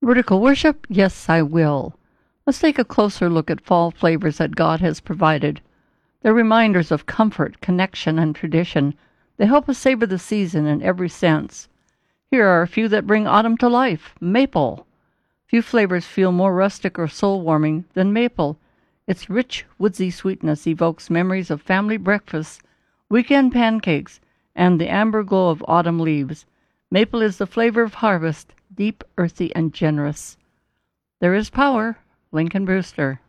Vertical worship? Yes, I will. Let's take a closer look at fall flavors that God has provided. They're reminders of comfort, connection, and tradition. They help us savor the season in every sense. Here are a few that bring autumn to life. Maple. Few flavors feel more rustic or soul-warming than maple. Its rich, woodsy sweetness evokes memories of family breakfasts, weekend pancakes, and the amber glow of autumn leaves. Maple is the flavor of harvest, deep, earthy, and generous. There is power. Lincoln Brewster.